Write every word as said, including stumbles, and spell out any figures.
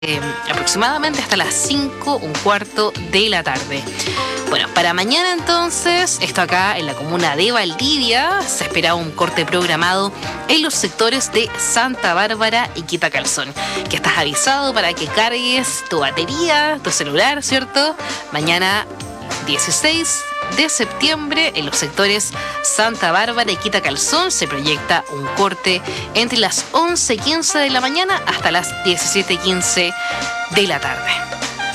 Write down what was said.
Eh, aproximadamente hasta las cinco, un cuarto de la tarde. Bueno, para mañana entonces, esto acá en la comuna de Valdivia, se espera un corte programado en los sectores de Santa Bárbara y Quitacalzón. Que estás avisado para que cargues tu batería, tu celular, ¿cierto? Mañana dieciséis de septiembre en los sectores Santa Bárbara y Quitacalzón se proyecta un corte entre las once y quince de la mañana hasta las diecisiete y quince de la tarde.